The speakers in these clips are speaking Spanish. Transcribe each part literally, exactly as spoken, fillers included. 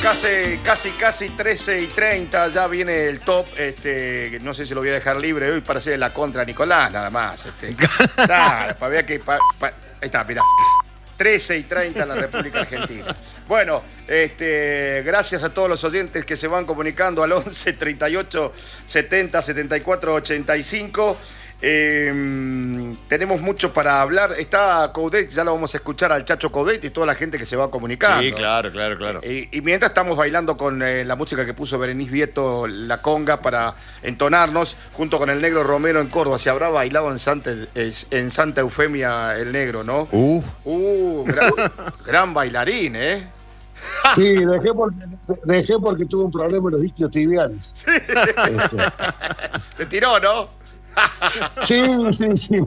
casi, casi, casi trece y treinta, ya viene el top. Este, no sé si lo voy a dejar libre hoy para hacerle la contra a Nicolás, nada más. Este. Claro, para ver que. Pa, pa, ahí está, mirá. trece y treinta en la República Argentina. Bueno, este, gracias a todos los oyentes que se van comunicando al once, treinta y ocho, setenta, setenta y cuatro, ochenta y cinco. Eh, tenemos mucho para hablar. Está Coudet, ya lo vamos a escuchar al Chacho Coudet y toda la gente que se va comunicando. Sí, claro, claro, claro. Y, y mientras estamos bailando con eh, la música que puso Berenice Vieto, la conga, para entonarnos, junto con el Negro Romero en Córdoba. Se habrá bailado en Santa, en Santa Eufemia el Negro, ¿no? Uh, uh gran, gran bailarín, ¿eh? Sí, dejé porque, dejé porque tuve un problema en los isquios tibiales. Sí. Este. Te tiró, ¿no? Sí, sí, sí.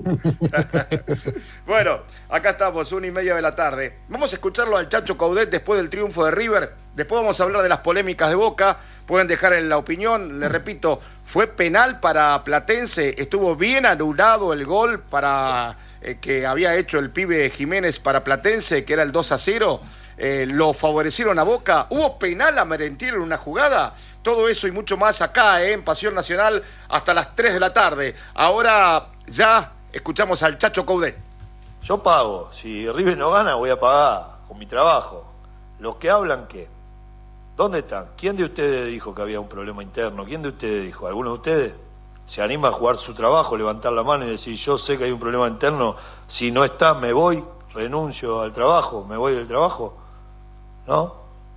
Bueno, acá estamos, una y media de la tarde. Vamos a escucharlo al Chacho Coudet después del triunfo de River. Después vamos a hablar de las polémicas de Boca. Pueden dejar en la opinión. Les repito, fue penal para Platense. Estuvo bien anulado el gol para eh, que había hecho el pibe Jiménez para Platense, que era el dos a cero. Eh, lo favorecieron a Boca. ¿Hubo penal a Merentiel en una jugada? Todo eso y mucho más acá, ¿eh? En Pasión Nacional, hasta las tres de la tarde. Ahora ya escuchamos al Chacho Coudet. Yo pago. Si River no gana, voy a pagar con mi trabajo. ¿Los que hablan qué? ¿Dónde están? ¿Quién de ustedes dijo que había un problema interno? ¿Quién de ustedes dijo? ¿Alguno de ustedes se anima a jugar su trabajo, levantar la mano y decir, yo sé que hay un problema interno, si no está, me voy, renuncio al trabajo, me voy del trabajo? ¿No?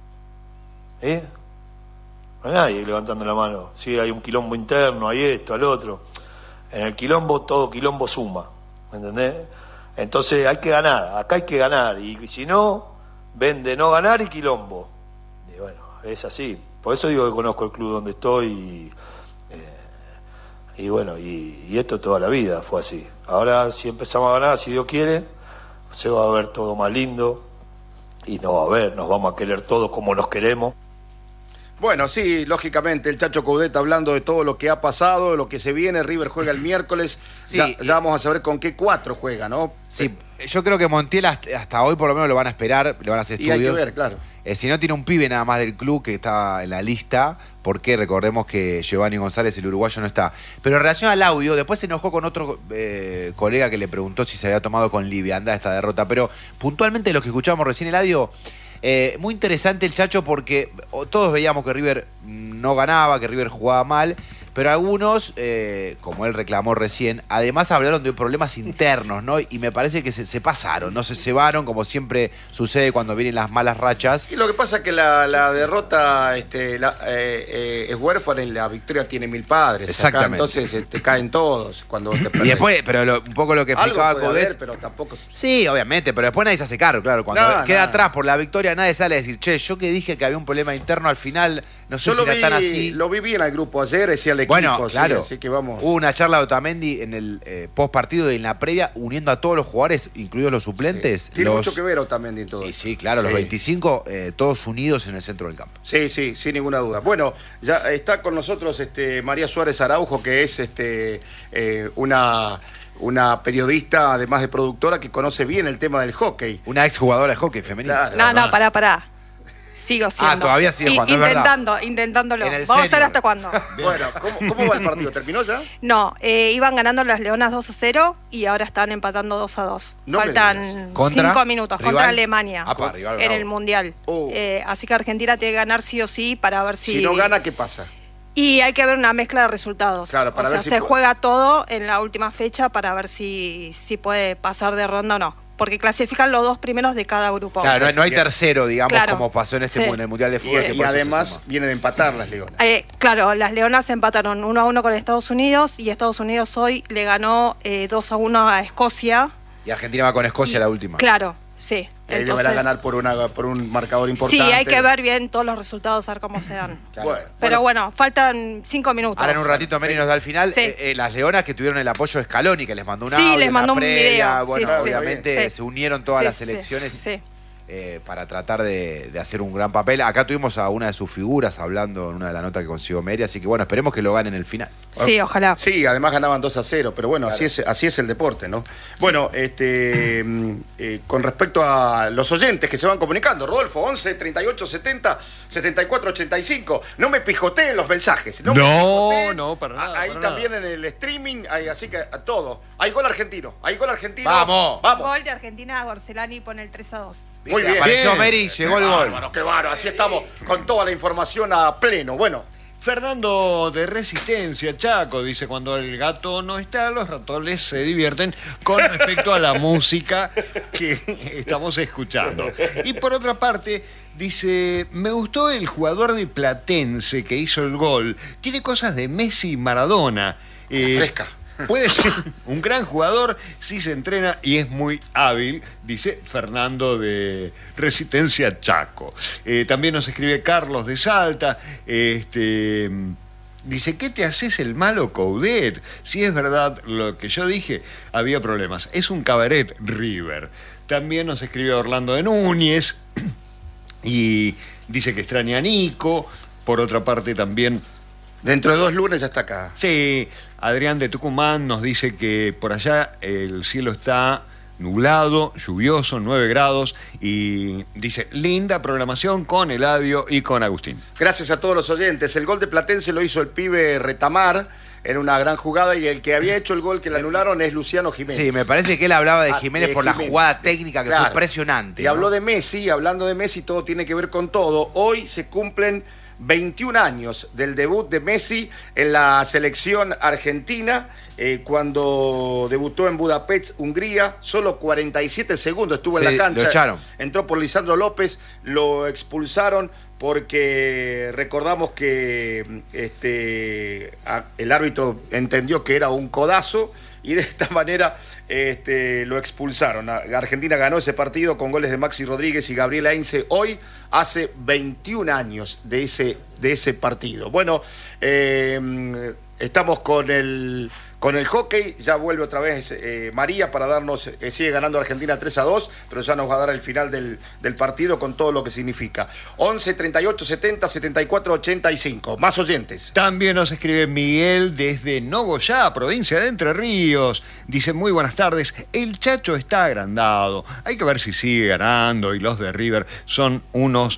¿Eh? No hay nadie levantando la mano. Sí, hay un quilombo interno, hay esto, al otro. En el quilombo, todo quilombo suma. ¿Me entendés? Entonces hay que ganar. Acá hay que ganar. Y si no, vende no ganar y quilombo. Y bueno, es así. Por eso digo que conozco el club donde estoy. Y, eh, y bueno, y, y esto toda la vida fue así. Ahora, si empezamos a ganar, si Dios quiere, se va a ver todo más lindo. Y no va a ver, nos vamos a querer todos como nos queremos. Bueno, sí, lógicamente, el Chacho Coudet hablando de todo lo que ha pasado, lo que se viene. River juega el miércoles. Sí, ya, ya vamos a saber con qué cuatro juega, ¿no? Sí, yo creo que Montiel hasta, hasta hoy por lo menos lo van a esperar, le van a hacer estudios. Y hay que ver, claro. Eh, si no tiene un pibe nada más del club que está en la lista, porque recordemos que Giovanni González, el uruguayo, no está. Pero en relación al audio, después se enojó con otro eh, colega que le preguntó si se había tomado con liviandad esta derrota. Pero puntualmente lo que escuchábamos recién el audio... Eh, muy interesante el Chacho porque todos veíamos que River no ganaba, que River jugaba mal, pero algunos, eh, como él reclamó recién, además hablaron de problemas internos, ¿no? Y me parece que se, se pasaron, no se cebaron, como siempre sucede cuando vienen las malas rachas. Y lo que pasa es que la, la derrota este, la, eh, eh, es huérfana y la victoria tiene mil padres. Exactamente. Acá, entonces eh, te caen todos cuando te perdés. Y después, pero lo, un poco lo que explicaba Coudet, pero tampoco... Sí, obviamente, pero después nadie se hace cargo, claro. Cuando no, queda no. atrás por la victoria, nadie sale a decir, che, yo que dije que había un problema interno, al final no sé yo si era tan así. Lo vi bien al grupo ayer, decía el equipo. Bueno, claro. Sí, así que vamos. Hubo una charla de Otamendi en el eh, post partido y en la previa, uniendo a todos los jugadores, incluidos los suplentes. Sí. Tiene los... mucho que ver Otamendi en todo. Y sí, claro, los sí. veinticinco, eh, todos unidos en el centro del campo. Sí, sí, sin ninguna duda. Bueno, ya está con nosotros este, María Suárez Araujo, que es este, eh, una... una periodista, además de productora, que conoce bien el tema del hockey. Una exjugadora de hockey femenina. Claro, no, no, pará, pará. Sigo siendo. Ah, todavía sigue jugando, Intentando, es intentándolo. Vamos senior. A ver hasta cuándo. Bueno, ¿cómo, ¿cómo va el partido? ¿Terminó ya? No, eh, iban ganando las Leonas dos a cero y ahora están empatando dos a dos. No Faltan cinco minutos ¿Rival? Contra Alemania Ah, pa, rival, en bravo. el Mundial. Oh. Eh, así que Argentina tiene que ganar sí o sí para ver si... Si no gana, ¿qué pasa? Y hay que ver una mezcla de resultados. Claro, para o ver sea, si se puede. juega todo en la última fecha para ver si, si puede pasar de ronda o no. Porque clasifican los dos primeros de cada grupo. Claro, no, no hay tercero, digamos, claro. como pasó en este Sí. en el Mundial de Y, Fútbol. y además vienen de empatar las Leonas. Eh, claro, las Leonas empataron uno a uno con Estados Unidos y Estados Unidos hoy le ganó eh, dos a uno a Escocia. Y Argentina va con Escocia y, la última. Claro, sí. Él deberá ganar por, una, por un marcador importante. Sí, hay que ver bien todos los resultados, a ver cómo se dan. Claro. Bueno, Pero bueno, faltan cinco minutos. Ahora en un ratito Mary nos da el final. Sí. Eh, eh, las Leonas que tuvieron el apoyo de Scaloni, que les mandó un Sí, audio les en mandó la un previa. video. Bueno, Sí, sí. obviamente Sí. se unieron todas Sí, las sí, selecciones. sí. eh, para tratar de, de hacer un gran papel. Acá tuvimos a una de sus figuras hablando en una de las notas que consiguió Meri, así que bueno, esperemos que lo ganen en el final. Sí, ojalá. Sí, además ganaban dos a cero, pero bueno, Claro. así es, así es el deporte, ¿no? Bueno, este, mm, eh, con respecto a los oyentes que se van comunicando, Rodolfo, once, treinta y ocho, setenta, setenta y cuatro, ochenta y cinco, no me pijoteen los mensajes. No, me No, pijoteen. no, para nada, Ahí para también en el streaming, hay, así que a todo. Hay gol argentino, hay gol argentino. ¡Vamos! Vamos. Gol de Argentina, Gorcelani pone el tres a dos. Muy bien. Apareció Bien. Meri, llegó el Qué gol. bárbaro, qué bárbaro, así estamos con toda la información a pleno. Bueno, Fernando de Resistencia, Chaco, dice, cuando el gato no está, los ratones se divierten con respecto a la música que estamos escuchando. Y por otra parte, dice, me gustó el jugador de Platense que hizo el gol. Tiene cosas de Messi y Maradona. Eh, fresca. Puede ser un gran jugador si se entrena y es muy hábil, dice Fernando de Resistencia Chaco. Eh, también nos escribe Carlos de Salta. Este, dice, ¿qué te haces el malo, Coudet? Si es verdad lo que yo dije, había problemas. Es un cabaret River. También nos escribe Orlando de Núñez y dice que extraña a Nico. Por otra parte también... dentro de dos lunes ya está acá. Sí, Adrián de Tucumán nos dice que por allá el cielo está nublado, lluvioso, nueve grados, y dice, linda programación con Eladio y con Agustín. Gracias a todos los oyentes. El gol de Platense lo hizo el pibe Retamar en una gran jugada y el que había hecho el gol que le anularon es Luciano Jiménez. Sí, me parece que él hablaba de Ah, Jiménez de por la Jiménez. jugada técnica que Claro. fue impresionante. Y ¿no? habló de Messi, hablando de Messi, todo tiene que ver con todo. Hoy se cumplen veintiún años del debut de Messi en la selección argentina, eh, cuando debutó en Budapest, Hungría, solo cuarenta y siete segundos estuvo en Sí, la cancha. lo echaron. Entró por Lisandro López, lo expulsaron porque recordamos que este, a- el árbitro entendió que era un codazo y de esta manera este, lo expulsaron. A- Argentina ganó ese partido con goles de Maxi Rodríguez y Gabriel Heinze. Hoy hace veintiún años de ese, de ese partido. Bueno, eh, estamos con el, con el hockey. Ya vuelve otra vez eh, María para darnos, eh, sigue ganando Argentina tres a dos, pero ya nos va a dar el final del, del partido con todo lo que significa. once, treinta y ocho, setenta, setenta y cuatro, ochenta y cinco. Más oyentes. También nos escribe Miguel desde Nogoyá, provincia de Entre Ríos. Dice, muy buenas tardes, el Chacho está agrandado. Hay que ver si sigue ganando y los de River son unos...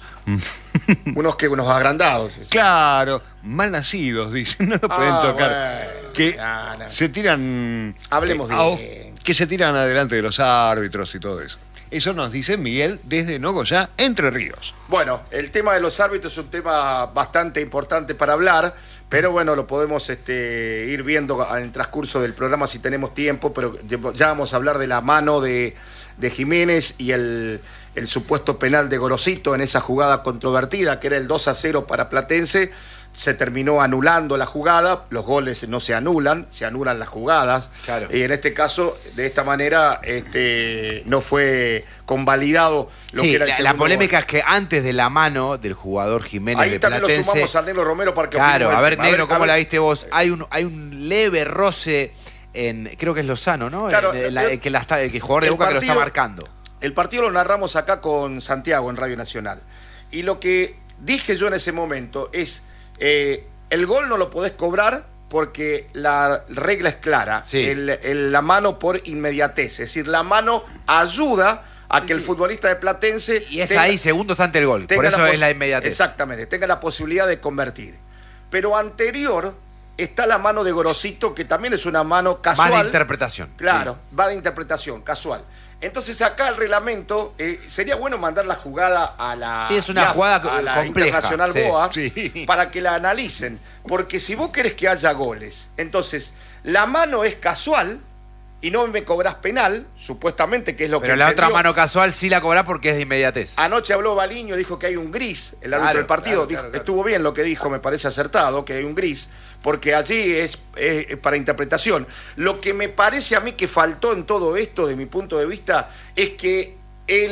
Unos que unos agrandados. Claro, mal nacidos, dicen, no lo pueden Ah, tocar. bueno. Que No, no. se tiran... Hablemos eh, a- bien. Que se tiran adelante de los árbitros y todo eso. Eso nos dice Miguel desde Nogoyá, Entre Ríos. Bueno, el tema de los árbitros es un tema bastante importante para hablar, pero bueno, lo podemos este, ir viendo en el transcurso del programa si tenemos tiempo, pero ya vamos a hablar de la mano de, de Jiménez y el, el supuesto penal de Gorosito en esa jugada controvertida, que era el dos a cero para Platense. Se terminó anulando la jugada, los goles no se anulan, se anulan las jugadas. Claro. Y en este caso, de esta manera, este, no fue convalidado lo Sí, que era el la, la segundo polémica gol. es que antes de la mano del jugador Jiménez Ahí de también lo Platense... sumamos al Negro Romero para que Claro, opine a ver, del tema. Negro, ¿cómo a ver. la viste vos? Hay un, hay un leve roce en, creo que es Lozano, ¿no? Claro, En- en la- yo- el, que la está, el que jugador de el Boca que lo está partido- marcando. El partido lo narramos acá con Santiago en Radio Nacional. Y lo que dije yo en ese momento es, eh, el gol no lo podés cobrar porque la regla es clara. Sí. El- el- la mano por inmediatez. Es decir, la mano ayuda a que el futbolista de Platense... Y es tenga- ahí segundos ante el gol. Por tenga eso la es pos- la inmediatez. Exactamente, tenga la posibilidad de convertir. Pero anterior está la mano de Gorosito, que también es una mano casual. Más de interpretación. Claro, va de interpretación, casual. Entonces acá el reglamento, eh, sería bueno mandar la jugada a la, Sí, es una I A F, jugada a la compleja, Internacional sí. BOA Sí. para que la analicen. Porque si vos querés que haya goles, entonces la mano es casual y no me cobras penal, supuestamente, que es lo Pero que la otra entendió. mano casual sí la cobra porque es de inmediatez. Anoche habló Baliño, dijo que hay un gris, el árbitro Claro, del partido, claro, dijo- claro, claro. estuvo bien lo que dijo, me parece acertado, que hay un gris, porque allí es, es para interpretación. Lo que me parece a mí que faltó en todo esto, de mi punto de vista, es que el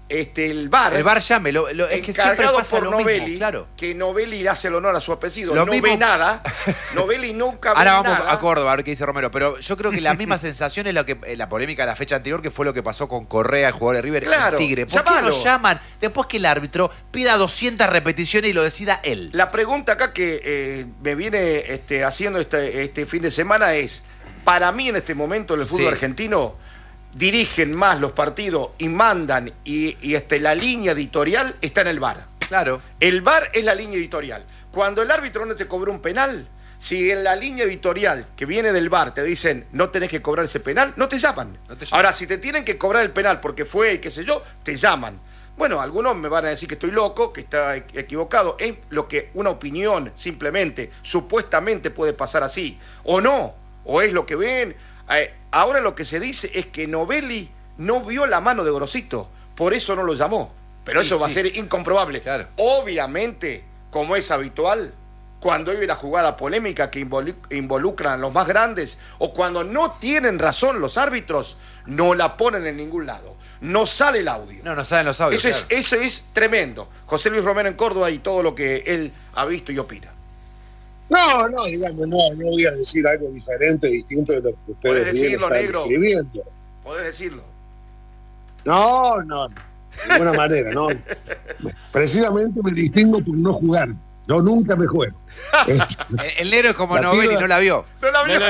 este, el V A R. El V A R llame, lo, lo, es que siempre encargado pasa por lo Novelli, mismo, claro. que Novelli le hace el honor a su apellido, Lo no mismo- ve nada, Novelli nunca ve Ahora vamos nada. a Córdoba, a ver qué dice Romero. Pero yo creo que la misma sensación es lo que, la polémica de la fecha anterior, que fue lo que pasó con Correa, el jugador de River, Claro, en Tigre. ¿Por qué llamalo. no llaman después que el árbitro pida doscientas repeticiones y lo decida él? La pregunta acá que eh, me viene este, haciendo este, este fin de semana es, para mí en este momento en el fútbol Sí. argentino, dirigen más los partidos y mandan, y, y este, la línea editorial está en el V A R. Claro. El V A R es la línea editorial. Cuando el árbitro no te cobró un penal, si en la línea editorial que viene del V A R te dicen no tenés que cobrar ese penal, no te llaman. No te llaman. Ahora, si te tienen que cobrar el penal porque fue y qué sé yo, te llaman. Bueno, algunos me van a decir que estoy loco, que está e- equivocado. Es lo que una opinión simplemente, supuestamente puede pasar así. O no, o es lo que ven. Eh, ahora lo que se dice es que Novelli no vio la mano de Grosito, por eso no lo llamó. Pero Sí, eso va sí. a ser incomprobable. Claro. Obviamente, como es habitual, cuando hay una jugada polémica que involu- involucran a los más grandes o cuando no tienen razón los árbitros, no la ponen en ningún lado. No sale el audio. No, no saben los audios. eso, claro. es, eso es tremendo. José Luis Romero en Córdoba y todo lo que él ha visto y opina. No, no, digamos, no, no voy a decir algo diferente, distinto de lo que ustedes Podés bien decirlo, están negro. escribiendo. Podés decirlo. No, no, de ninguna manera, no. Precisamente me distingo por no jugar. Yo nunca me juego. Este, El, el negro es como La Novelli, piba- no la vio. No la vio.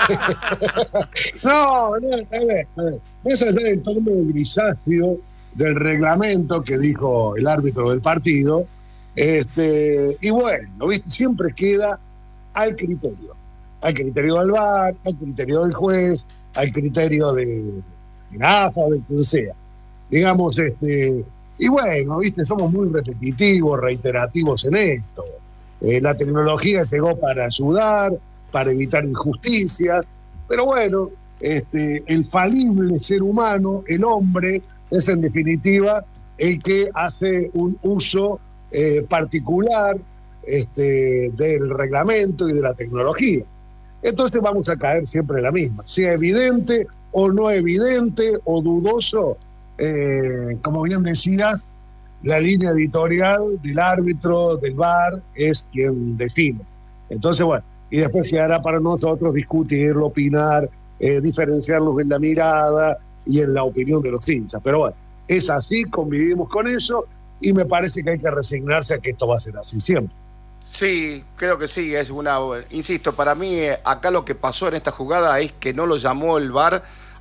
No, no, a ver, a ver. Más allá del tono grisáceo del reglamento que dijo el árbitro del partido, este, y bueno, ¿viste? Siempre queda al criterio. Al criterio del V A R, al criterio del juez, al criterio de, de la A F A, de quien sea. Digamos, este, y bueno, ¿viste? Somos muy repetitivos, reiterativos en esto. Eh, la tecnología llegó para ayudar, para evitar injusticias, pero bueno, este, el falible ser humano, el hombre, es en definitiva el que hace un uso eh, particular este, del reglamento y de la tecnología. Entonces vamos a caer siempre en la misma, sea evidente o no evidente o dudoso, eh, como bien decías, la línea editorial del árbitro, del V A R, es quien define. Entonces, bueno, y después quedará para nosotros discutirlo, opinar, eh, diferenciarlos en la mirada y en la opinión de los hinchas. Pero bueno, es así, convivimos con eso y me parece que hay que resignarse a que esto va a ser así siempre. Sí, creo que sí, es una... Insisto, para mí eh, acá lo que pasó en esta jugada es que no lo llamó el V A R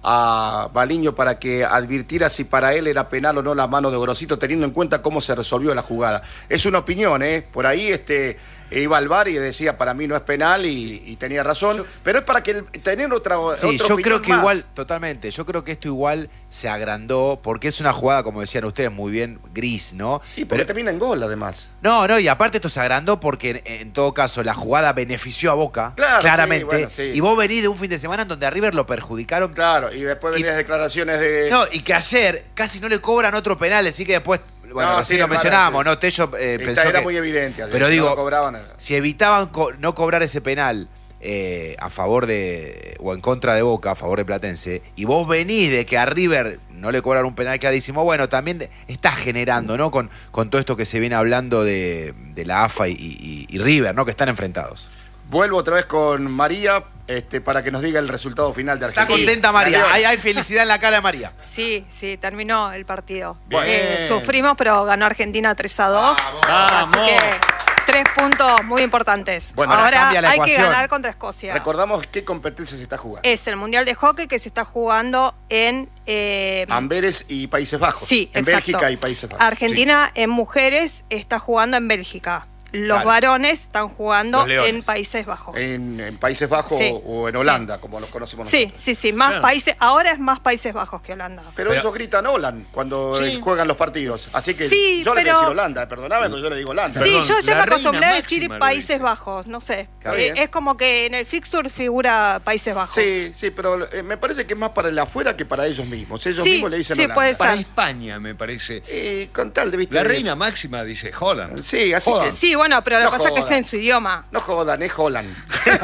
a Baliño para que advirtiera si para él era penal o no la mano de Grosito, teniendo en cuenta cómo se resolvió la jugada. Es una opinión, ¿eh? Por ahí este, iba al V A R y decía, para mí no es penal y, y tenía razón, yo, pero es para que el, tener otra, sí, otra yo opinión creo que más. igual, totalmente, yo creo que esto igual se agrandó, porque es una jugada, como decían ustedes, muy bien gris, ¿no? Y porque pero, termina en gol, además. No, no, y aparte esto se agrandó porque en, en todo caso la jugada benefició a Boca, claro, claramente, sí, bueno, sí. Y vos venís de un fin de semana en donde a River lo perjudicaron. Claro, y después venías declaraciones de... No, y que ayer casi no le cobran otro penal, así que después... Bueno, no, recién sí, lo mencionábamos, sí. ¿no? Tello eh, Esta pensó era que, muy evidente. Ayer, pero digo, no cobraban nada. Si evitaban co no cobrar ese penal eh, a favor de, o en contra de Boca, a favor de Platense, y vos venís de que a River no le cobraron un penal clarísimo, bueno, también de, estás generando, ¿no? Con, con todo esto que se viene hablando de, de la A F A y, y, y River, ¿no? Que están enfrentados. Vuelvo otra vez con María este, para que nos diga el resultado final de Argentina. Está contenta María, hay, hay felicidad en la cara de María. Sí, sí, terminó el partido. Bien. Eh, sufrimos, pero ganó Argentina tres a dos. Vamos. Así que tres puntos muy importantes. Bueno, ahora ahora cambia la hay que ecuación. ganar contra Escocia. Recordamos qué competencia se está jugando. Es el Mundial de Hockey que se está jugando en... Eh, Amberes y Países Bajos. sí, En exacto. Bélgica y Países Bajos. Argentina en mujeres está jugando en Bélgica. Los Claro. varones están jugando Los Leones. en Países Bajos. En, en Países Bajos Sí, o en sí. Holanda, como los conocemos Sí, nosotros. sí, sí, más Claro. países, ahora es más Países Bajos que Holanda. Pero, Pero- ellos gritan Holland cuando Sí. eh, juegan los partidos. Así que Sí, yo le voy a pero- decir Holanda, perdóname, pero yo le digo Holanda. Sí, Perdón, yo ya la me acostumbré reina a decir máxima lo Países dice. Bajos, no sé. Está Eh, bien. es como que en el fixture figura Países Bajos. Sí, sí, pero eh, me parece que es más para el afuera que para ellos mismos. Ellos Sí, mismos le dicen sí, Holanda. puede ser. Para España, me parece. Eh, con tal de, ¿viste? La reina máxima dice Holland. Sí, así Holland. que... Sí, igual bueno, pero lo No que pasa es que jodan. es en su idioma. No jodan, es Holland.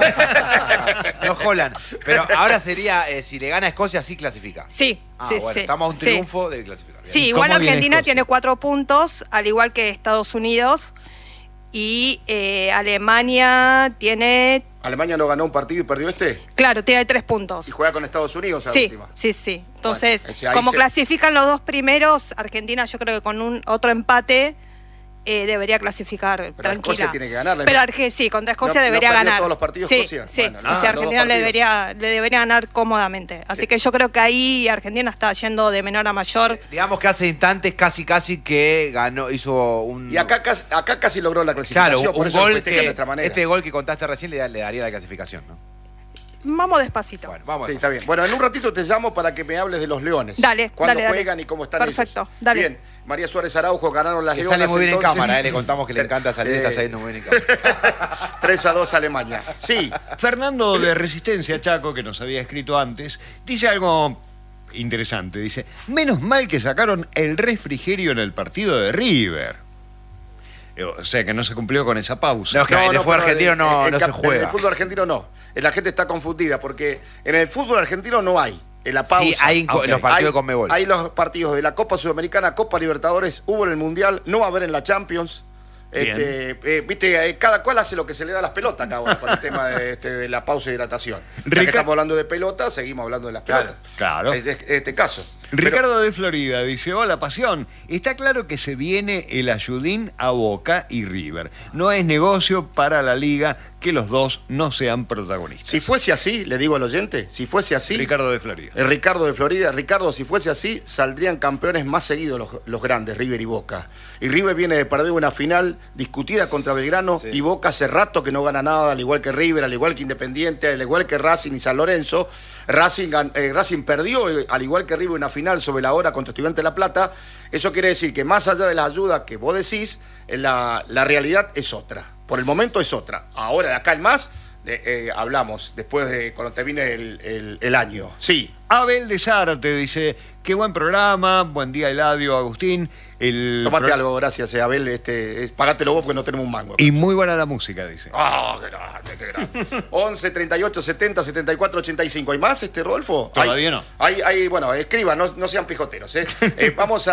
No Holland. Pero ahora sería, eh, si le gana a Escocia, sí clasifica. Sí, Ah, sí, bueno, sí. estamos a un Sí. triunfo de clasificar. Bien. Sí, ¿Y igual cómo viene Argentina Escocia? tiene cuatro puntos, al igual que Estados Unidos. Y eh, Alemania tiene, Alemania no ganó un partido y perdió este. claro, tiene tres puntos. Y juega con Estados Unidos a la Sí, última. sí, sí. Entonces, Bueno, ese ahí como se- clasifican los dos primeros, Argentina yo creo que con un otro empate eh, debería clasificar tranquila. Escocia tiene que ganarle. Pero Arge- sí, contra Escocia ¿No- no debería perdió ganar. todos los partidos sí, Escocia? sí, Bueno, sí, nada, sí, los dos Argentina le partidos. debería, le debería ganar cómodamente. Así que yo creo que ahí Argentina está yendo de menor a mayor. Digamos que hace instantes casi casi que ganó, hizo un... Y acá, casi- acá casi logró la clasificación, Claro, un, por un eso lo gol festeja de que, nuestra manera. este gol que contaste recién le, da- le daría la clasificación, ¿no? Vamos despacito. Bueno, vamos. Sí, está bien. Bueno, en un ratito te llamo para que me hables de los Leones. Dale, ¿Cuándo dale, dale. juegan y cómo están Perfecto, ellos? dale. Bien, María Suárez Araujo ganaron las Que Leonas. sale muy bien entonces. en cámara, ¿eh? Le contamos que le encanta salir, Eh, está saliendo muy bien en cámara. tres a dos Alemania. Sí, Fernando de Resistencia Chaco, que nos había escrito antes, dice algo interesante. Dice, menos mal que sacaron el refrigerio en el partido de River. Eh, O sea, que no se cumplió con esa pausa. No, es que en el fútbol pero argentino en- no- en no se cap- juega. En el fútbol argentino no. La gente está confundida porque en el fútbol argentino no hay. En la pausa. Sí, hay en co- Ok. los partidos Hay- de Conmebol. Hay los partidos de la Copa Sudamericana, Copa Libertadores, hubo en el Mundial, no va a haber en la Champions. Bien. Este, eh, viste, eh, cada cual hace lo que se le da a las pelotas acá ahora con el tema de, este, de la pausa de hidratación. Ya que Rica- estamos hablando de pelota, seguimos hablando de las Claro, pelotas. claro. Es de- este caso. Ricardo de Florida dice, hola Pasión, está claro que se viene el ayudín a Boca y River. No es negocio para la liga que los dos no sean protagonistas. Si fuese así, le digo al oyente, si fuese así, Ricardo de Florida. eh, Ricardo de Florida, Ricardo, si fuese así, saldrían campeones más seguidos los, los grandes, River y Boca. Y River viene de perder una final discutida contra Belgrano Sí. y Boca hace rato que no gana nada, al igual que River, al igual que Independiente, al igual que Racing y San Lorenzo. Racing, gan- eh, Racing perdió, eh, al igual que River, una final sobre la hora contra Estudiantes de La Plata. Eso quiere decir que más allá de la ayuda que vos decís, eh, la, la realidad es otra. Por el momento es otra. Ahora de acá en más, de- eh, hablamos después de cuando termine el, el- el año. Sí. Abel de Zárate dice, qué buen programa, buen día Eladio, Agustín. El Tomate pro- algo, gracias, eh, Abel. Este, es- pagátelo vos porque no tenemos un mango. Y muy buena la música, dice. Ah, qué grande, qué grande. once, treinta y ocho, setenta, setenta y cuatro, ochenta y cinco. ¿Hay más, este, Rodolfo? Todavía Hay- no. Hay, hay, bueno, escriban, no, no sean pijoteros. ¿eh? Eh, vamos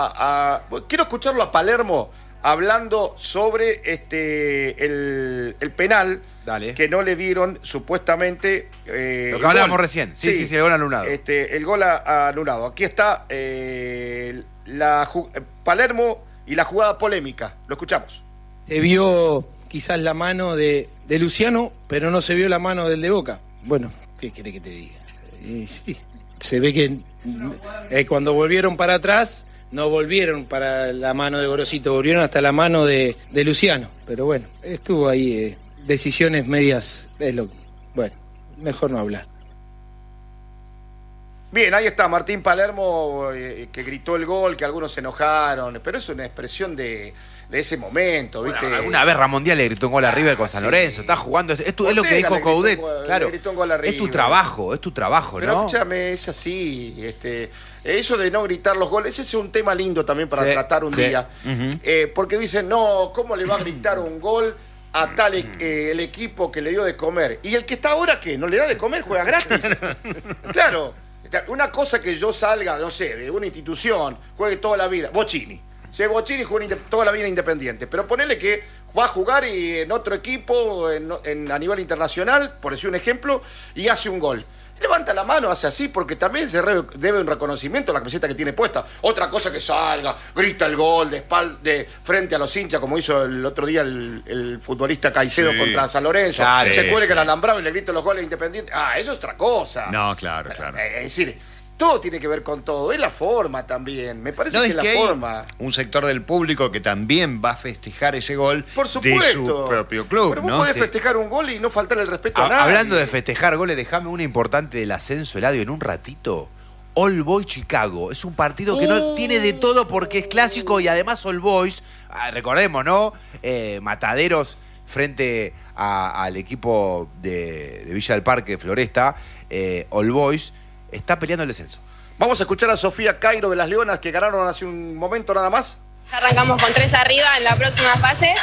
a, a- Quiero escucharlo a Palermo hablando sobre este el, el penal Dale. que no le dieron supuestamente. eh, Lo que el hablábamos gol. recién. Sí, sí, sí, el gol anulado. Este, el gol a- anulado. Aquí está eh, la ju- eh, Palermo y la jugada polémica. Lo escuchamos. Se vio quizás la mano de, de Luciano, pero no se vio la mano del de Boca. Bueno, ¿qué quiere que te diga? Y sí, se ve que eh, cuando volvieron para atrás, no volvieron para la mano de Gorosito, volvieron hasta la mano de, de Luciano. Pero bueno, estuvo ahí eh, decisiones medias. Es lo, bueno, mejor no hablar. Bien, ahí está Martín Palermo, eh, que gritó el gol, que algunos se enojaron, pero es una expresión de, de ese momento, ¿viste? Bueno, alguna vez Ramón Díaz le gritó un gol a River con San sí. Lorenzo. Está jugando. Es, tu- es lo que Ortega dijo le gritó Coudet. un gol- Claro. le gritó un gol a Es tu River. trabajo, es tu trabajo, Pero ¿no? escúchame, es así. Este, eso de no gritar los goles, ese es un tema lindo también para Sí, tratar un sí. día. Ujú. Eh, porque dicen, no, ¿cómo le va a gritar un gol a tal e- eh, el equipo que le dio de comer? ¿Y el que está ahora qué? ¿No le da de comer? ¿Juega gratis? Claro. Una cosa que yo salga, no sé, de una institución, juegue toda la vida. Bochini. Si Bochini juega inde- toda la vida independiente. Pero ponele que va a jugar y en otro equipo, en, en- a nivel internacional, por decir un ejemplo, y hace un gol. Levanta la mano, hace así, porque también se re- debe un reconocimiento a la camiseta que tiene puesta. Otra cosa que salga, grita el gol de espalda, de frente a los hinchas, como hizo el otro día el, el futbolista Caicedo Sí. contra San Lorenzo. Claro, se sí, cuelga sí. el alambrado y le grita los goles independientes. Ah, eso es otra cosa. No, claro, claro. Eh, Es decir, todo tiene que ver con todo. Es la forma también. Me parece No, que es es la que hay forma. un sector del público que también va a festejar ese gol Por supuesto. de su propio club, Pero vos ¿no? podés Sí. festejar un gol y no faltarle el respeto a, Ha- nadie. Hablando de festejar goles, déjame una importante del ascenso, Eladio, en un ratito. All Boys Chicago. Es un partido que no Uh. tiene de todo porque es clásico y además All Boys, ah, recordemos, ¿no? Eh, Mataderos frente a- al equipo de, de Villa del Parque, Floresta, eh, All Boys, está peleando el descenso. Vamos a escuchar a Sofía Cairo de las Leonas que ganaron hace un momento nada más. Arrancamos con tres arriba en la próxima fase.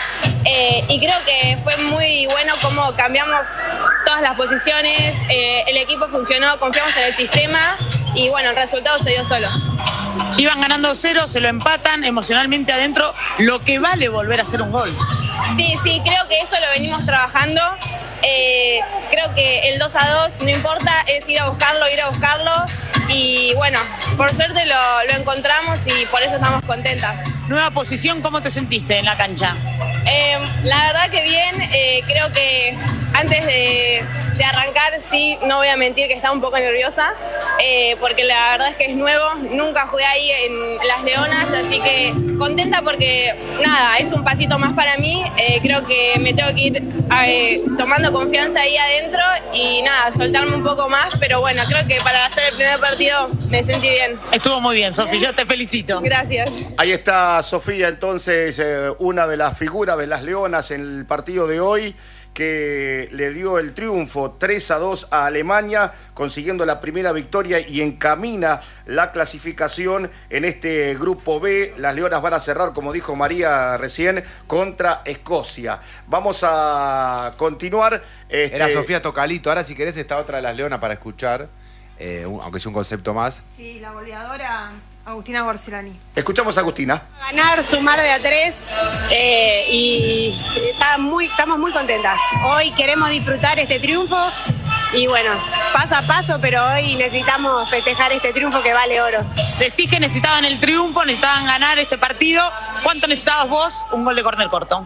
Eh, y creo que fue muy bueno cómo cambiamos todas las posiciones, eh, el equipo funcionó, confiamos en el sistema y bueno, el resultado se dio solo. Iban ganando cero, se lo empatan emocionalmente adentro, lo que vale volver a hacer un gol. Sí, sí, creo que eso lo venimos trabajando. Eh, creo que el dos a dos no importa, es ir a buscarlo, ir a buscarlo. Y bueno, por suerte lo, lo encontramos y por eso estamos contentas. Nueva posición, ¿cómo te sentiste en la cancha? Eh, la verdad que bien, eh, creo que antes de, de arrancar, sí, no voy a mentir que estaba un poco nerviosa, eh, porque la verdad es que es nuevo, nunca jugué ahí en Las Leonas, así que contenta porque, nada, es un pasito más para mí, eh, creo que me tengo que ir eh, tomando confianza ahí adentro y nada, soltarme un poco más, pero bueno, creo que para hacer el primer partido me sentí bien. Estuvo muy bien, Sofi, yo te felicito. Gracias. Ahí está Sofía, entonces, eh, una de las figuras de Las Leonas en el partido de hoy, que le dio el triunfo tres a dos a Alemania, consiguiendo la primera victoria y encamina la clasificación en este grupo B. Las Leonas van a cerrar, como dijo María recién, contra Escocia. Vamos a continuar. Este... Era Sofía Tocalito. Ahora, si querés, está otra de Las Leonas para escuchar, eh, aunque sea un concepto más. Sí, la goleadora Agustina Gorcelani. Escuchamos a Agustina. Ganar, sumar de a tres eh, y está muy, estamos muy contentas. Hoy queremos disfrutar este triunfo y bueno, paso a paso, pero hoy necesitamos festejar este triunfo que vale oro. Decís que necesitaban el triunfo, necesitaban ganar este partido. ¿Cuánto necesitabas vos? Un gol de córner corto.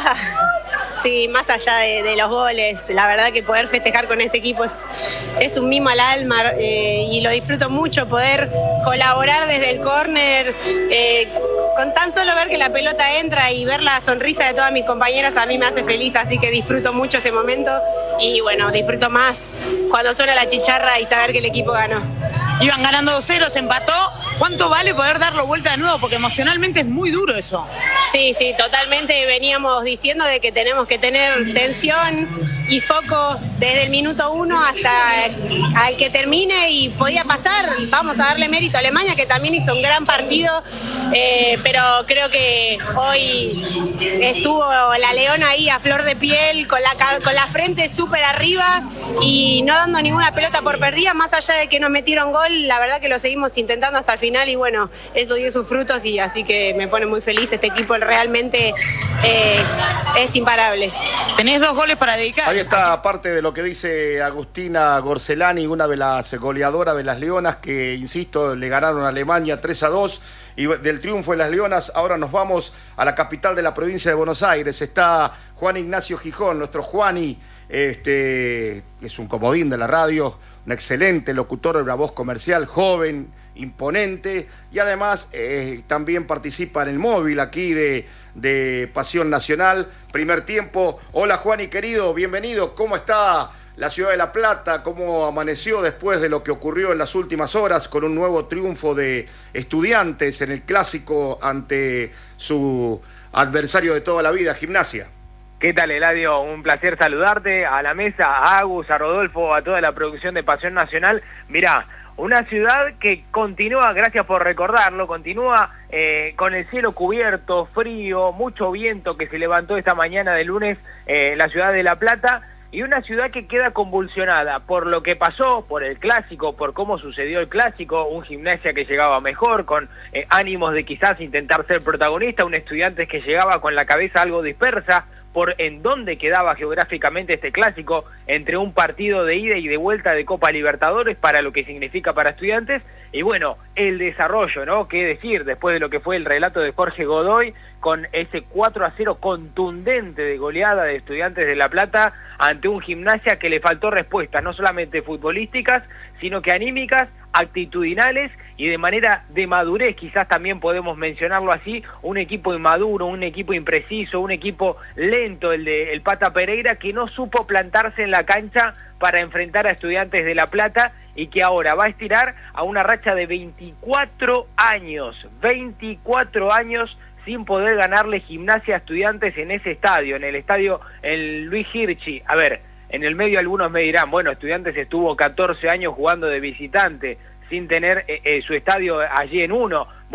Sí, más allá de, de los goles, la verdad que poder festejar con este equipo es, es un mimo al alma eh, y lo disfruto mucho, poder colaborar desde el córner, eh, con tan solo ver que la pelota entra y ver la sonrisa de todas mis compañeras a mí me hace feliz, así que disfruto mucho ese momento y bueno, disfruto más cuando suena la chicharra y saber que el equipo ganó. Iban ganando dos cero, se empató. ¿Cuánto vale poder darlo vuelta de nuevo? Porque emocionalmente es muy duro eso. Sí, sí, totalmente. Veníamos diciendo de que tenemos que tener tensión y foco desde el minuto uno hasta al que termine y podía pasar. Vamos a darle mérito a Alemania, que también hizo un gran partido, eh, pero creo que hoy estuvo la Leona ahí a flor de piel, con la, con la frente súper arriba y no dando ninguna pelota por perdida, más allá de que nos metieron gol, la verdad que lo seguimos intentando hasta el final y bueno, eso dio sus frutos y así que me pone muy feliz. Este equipo realmente eh, es imparable. Tenés dos goles para dedicar. Ahí está parte de lo que dice Agustina Gorcelani, una de las goleadoras de Las Leonas, que, insisto, le ganaron a Alemania tres a dos. Y del triunfo de Las Leonas, ahora nos vamos a la capital de la provincia de Buenos Aires. Está Juan Ignacio Gijón, nuestro Juani, este, es un comodín de la radio, un excelente locutor de la voz comercial, joven, imponente, y además eh, también participa en el móvil aquí de, de Pasión Nacional. Primer tiempo. Hola Juani, querido, bienvenido. ¿Cómo está la ciudad de La Plata? ¿Cómo amaneció después de lo que ocurrió en las últimas horas con un nuevo triunfo de Estudiantes en el clásico ante su adversario de toda la vida, Gimnasia? ¿Qué tal, Eladio? Un placer saludarte, a la mesa, a Agus, a Rodolfo, a toda la producción de Pasión Nacional. Mirá, una ciudad que continúa, gracias por recordarlo, continúa eh, con el cielo cubierto, frío, mucho viento que se levantó esta mañana de lunes eh, en la ciudad de La Plata, y una ciudad que queda convulsionada por lo que pasó, por el clásico, por cómo sucedió el clásico, un Gimnasia que llegaba mejor, con eh, ánimos de quizás intentar ser protagonista, un Estudiantes que llegaba con la cabeza algo dispersa, por en dónde quedaba geográficamente este clásico entre un partido de ida y de vuelta de Copa Libertadores para lo que significa para Estudiantes, y bueno, el desarrollo, ¿no? Qué decir, después de lo que fue el relato de Jorge Godoy, con ese cuatro a cero contundente de goleada de Estudiantes de La Plata ante un Gimnasia que le faltó respuestas, no solamente futbolísticas, sino que anímicas, actitudinales y de manera de madurez, quizás también podemos mencionarlo así, un equipo inmaduro, un equipo impreciso, un equipo lento, el de el Pata Pereira, que no supo plantarse en la cancha para enfrentar a Estudiantes de La Plata y que ahora va a estirar a una racha de veinticuatro años, veinticuatro años sin poder ganarle Gimnasia a Estudiantes en ese estadio, en el estadio el Luis Hirschi. A ver, en el medio algunos me dirán, bueno, Estudiantes estuvo catorce años jugando de visitante, sin tener eh, eh, su estadio allí en uno. Bueno,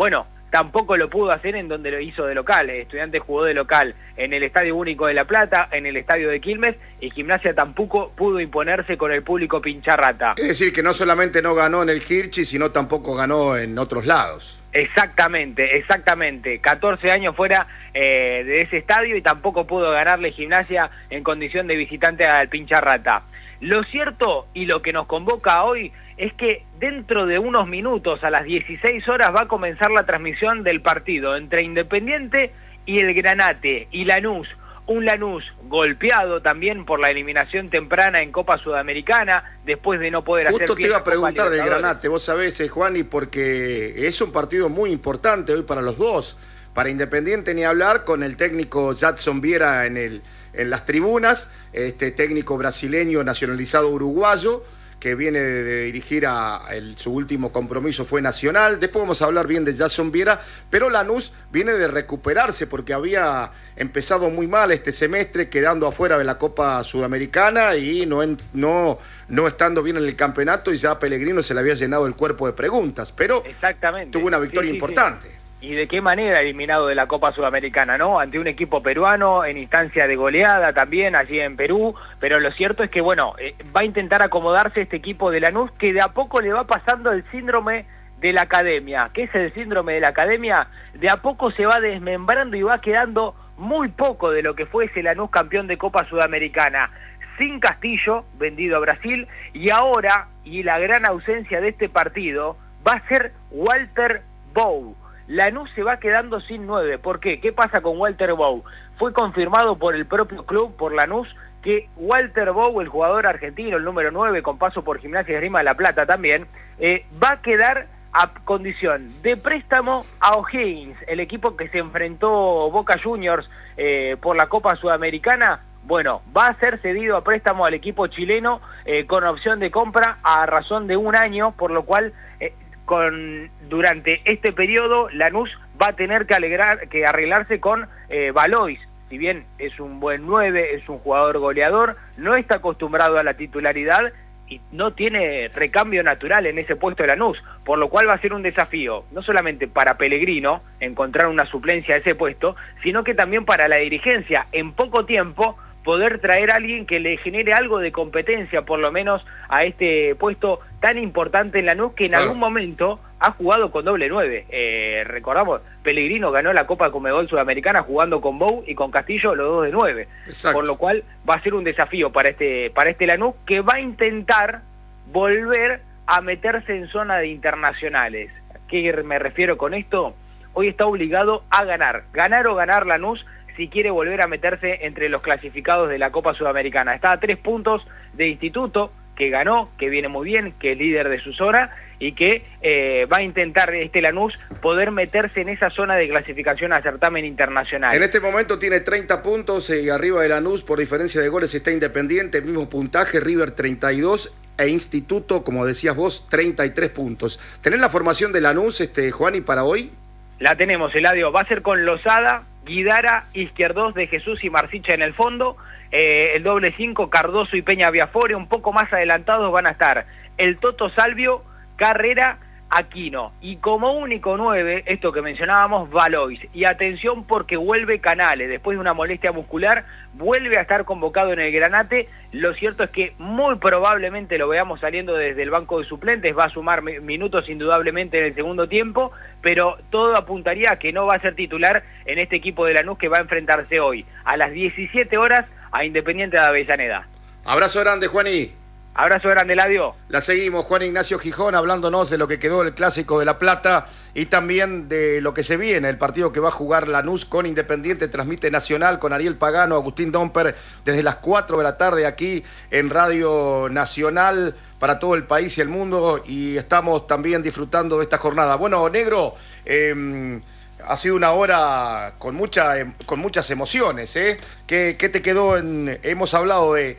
tampoco lo pudo hacer en donde lo hizo de local. Estudiantes jugó de local en el Estadio Único de La Plata, en el Estadio de Quilmes, y Gimnasia tampoco pudo imponerse con el público pincharrata. Es decir, que no solamente no ganó en el Hirschi, sino tampoco ganó en otros lados. Exactamente, exactamente. catorce años fuera eh, de ese estadio y tampoco pudo ganarle Gimnasia en condición de visitante al Pincharrata. Lo cierto y lo que nos convoca hoy es que dentro de unos minutos, a las dieciséis horas, va a comenzar la transmisión del partido entre Independiente y el Granate y Lanús. Un Lanús golpeado también por la eliminación temprana en Copa Sudamericana, después de no poder Justo hacer te iba a preguntar del Libertadores. Granate, vos sabés, eh, Juani, porque es un partido muy importante hoy para los dos. Para Independiente ni hablar, con el técnico Jadson Viera en, el, en las tribunas, este técnico brasileño nacionalizado uruguayo, que viene de, de dirigir a el, su último compromiso fue Nacional. Después vamos a hablar bien de Jadson Viera, pero Lanús viene de recuperarse porque había empezado muy mal este semestre, quedando afuera de la Copa Sudamericana y no, en, no, no estando bien en el campeonato, y ya a Pellegrino se le había llenado el cuerpo de preguntas, pero Exactamente. tuvo una victoria Sí, sí, importante. sí. Y de qué manera eliminado de la Copa Sudamericana, ¿no? Ante un equipo peruano en instancia de goleada también allí en Perú, pero lo cierto es que, bueno, eh, va a intentar acomodarse este equipo de Lanús, que de a poco le va pasando el síndrome de la academia. ¿Qué es el síndrome de la academia? De a poco se va desmembrando y va quedando muy poco de lo que fue ese Lanús campeón de Copa Sudamericana. Sin Castillo, vendido a Brasil, y ahora, y la gran ausencia de este partido, va a ser Walter Bow. Lanús se va quedando sin nueve. ¿Por qué? ¿Qué pasa con Walter Bow? Fue confirmado por el propio club, por Lanús, que Walter Bow, el jugador argentino, el número nueve, con paso por Gimnasia y Esgrima de La Plata también, eh, va a quedar a condición de préstamo a O'Higgins, el equipo que se enfrentó Boca Juniors eh, por la Copa Sudamericana. Bueno, va a ser cedido a préstamo al equipo chileno eh, con opción de compra a razón de un año, por lo cual... Eh, Con, durante este periodo Lanús va a tener que, alegrar, que arreglarse con eh, Valois. Si bien es un buen nueve, es un jugador goleador, no está acostumbrado a la titularidad y no tiene recambio natural en ese puesto de Lanús, por lo cual va a ser un desafío, no solamente para Pellegrino encontrar una suplencia a ese puesto, sino que también para la dirigencia, en poco tiempo poder traer a alguien que le genere algo de competencia, por lo menos a este puesto tan importante en Lanús, que en Claro. algún momento ha jugado con doble nueve. Eh, recordamos, Pellegrino ganó la Copa Conmebol Sudamericana jugando con Bow y con Castillo, los dos de nueve. Exacto. Por lo cual va a ser un desafío para este, para este Lanús, que va a intentar volver a meterse en zona de internacionales. ¿A qué me refiero con esto? Hoy está obligado a ganar. Ganar o ganar Lanús si quiere volver a meterse entre los clasificados de la Copa Sudamericana. Está a tres puntos de Instituto, que ganó, que viene muy bien, que es líder de su zona, y que eh, va a intentar este Lanús poder meterse en esa zona de clasificación a certamen internacional. En este momento tiene treinta puntos y eh, arriba de Lanús por diferencia de goles está Independiente, mismo puntaje, River treinta y dos e Instituto, como decías vos, treinta y tres puntos. ¿Tenés la formación de Lanús, este, Juani, para hoy? La tenemos, Eladio. Va a ser con Lozada, Guidara, Izquierdos de Jesús y Marsicha en el fondo. Eh, el doble cinco, Cardoso y Peña Viafore. Un poco más adelantados van a estar el Toto Salvio, Carrera, Aquino. Y como único nueve, esto que mencionábamos, Valois. Y atención porque vuelve Canales. Después de una molestia muscular, vuelve a estar convocado en el Granate. Lo cierto es que muy probablemente lo veamos saliendo desde el banco de suplentes. Va a sumar minutos indudablemente en el segundo tiempo, pero todo apuntaría a que no va a ser titular en este equipo de Lanús que va a enfrentarse hoy a las diecisiete horas a Independiente de Avellaneda. Abrazo grande, Juani. Abrazo grande, Eladio. La seguimos, Juan Ignacio Gijón, hablándonos de lo que quedó del Clásico de La Plata y también de lo que se viene, el partido que va a jugar Lanús con Independiente. Transmite Nacional con Ariel Pagano, Agustín Domper, desde las cuatro de la tarde aquí en Radio Nacional para todo el país y el mundo, y estamos también disfrutando de esta jornada. Bueno, Negro, eh, ha sido una hora con, mucha, con muchas emociones, ¿eh? ¿Qué, qué te quedó? En, hemos hablado de...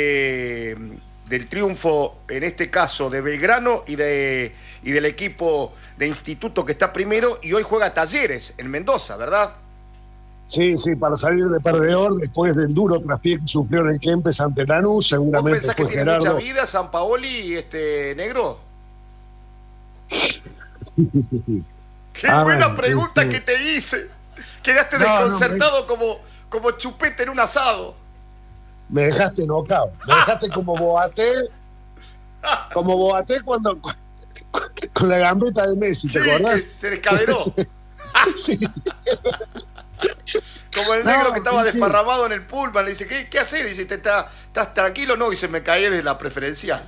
de del triunfo, en este caso, de Belgrano y de y del equipo de Instituto que está primero, y hoy juega Talleres en Mendoza, ¿verdad? Sí, sí, para salir de perdedor después del duro traspié que sufrió en el Kempes ante Lanús, ¿Vos seguramente pensás que fue tiene Gerardo. mucha vida Sampaoli y este Negro? Qué Ah, buena bueno, pregunta este- que te hice. Quedaste No, no, desconcertado como, como chupete en un asado. Me dejaste knockout. Me dejaste como Boaté. Como Boaté cuando. Con, con la gambeta de Messi, ¿te Sí, acordás? que se descaderó. Sí. Como el No, negro que estaba sí. desparramado en el pullman. Le dice, ¿qué, qué haces? Dice, ¿Te está- ¿estás tranquilo? No, y se me caí de la preferencial.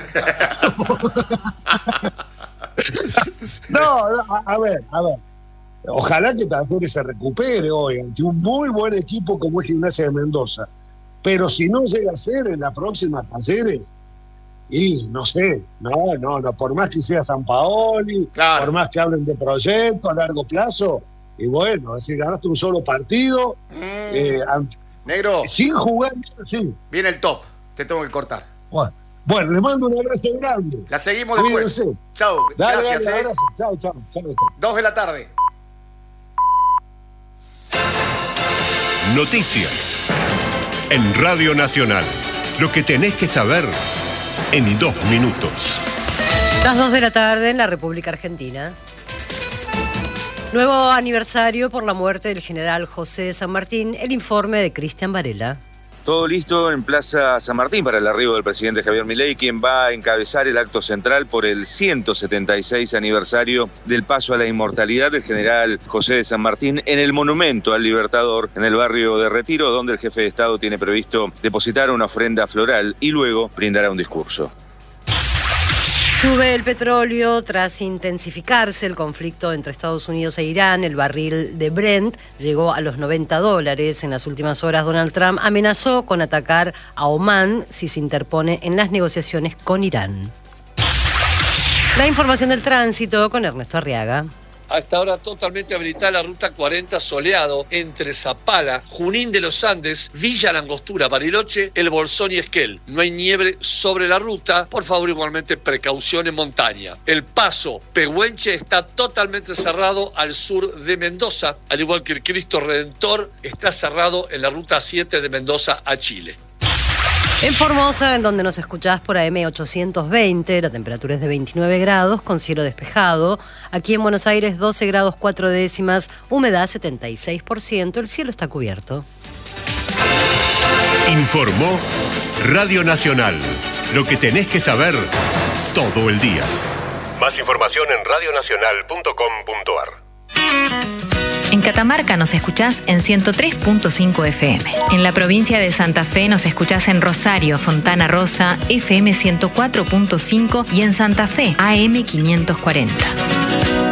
No, no, a, a ver, a ver. Ojalá que Talleres se recupere hoy ante un muy buen equipo como es Gimnasia de Mendoza. Pero si no llega a ser en la próxima Talleres, y no sé, no, no, no, por más que sea San Paoli, Claro. por más que hablen de proyecto a largo plazo, y bueno, es decir, ganaste un solo partido, Mm, eh, ant- negro, sin jugar, sí. viene el top. Te tengo que cortar. Bueno, bueno, les mando un abrazo grande. La seguimos después. Cuídense. Chau, Dale, gracias. dale, eh. abrazo. Chao, chao, chao, chao. Dos de la tarde. Noticias. En Radio Nacional. Lo que tenés que saber en dos minutos. Las dos de la tarde en la República Argentina. Nuevo aniversario por la muerte del general José de San Martín. El informe de Cristian Varela. Todo listo en Plaza San Martín para el arribo del presidente Javier Milei, quien va a encabezar el acto central por el ciento setenta y seis aniversario del paso a la inmortalidad del general José de San Martín en el Monumento al Libertador en el barrio de Retiro, donde el jefe de Estado tiene previsto depositar una ofrenda floral y luego brindará un discurso. Sube el petróleo tras intensificarse el conflicto entre Estados Unidos e Irán. El barril de Brent llegó a los noventa dólares. En las últimas horas, Donald Trump amenazó con atacar a Omán si se interpone en las negociaciones con Irán. La información del tránsito con Ernesto Arriaga. A esta hora totalmente habilitada la ruta cuarenta soleado entre Zapala, Junín de los Andes, Villa Langostura, Bariloche, El Bolsón y Esquel. No hay nieve sobre la ruta, por favor igualmente precaución en montaña. El paso Pehuenche está totalmente cerrado al sur de Mendoza, al igual que el Cristo Redentor está cerrado en la ruta siete de Mendoza a Chile. En Formosa, en donde nos escuchás por A M ochocientos veinte, la temperatura es de veintinueve grados, con cielo despejado. Aquí en Buenos Aires, doce grados cuatro décimas, humedad setenta y seis por ciento, el cielo está cubierto. Informó Radio Nacional. Lo que tenés que saber todo el día. Más información en radionacional punto com punto ar. En Catamarca nos escuchás en ciento tres punto cinco F M. En la provincia de Santa Fe nos escuchás en Rosario, Fontana Rosa, F M ciento cuatro punto cinco y en Santa Fe, A M quinientos cuarenta.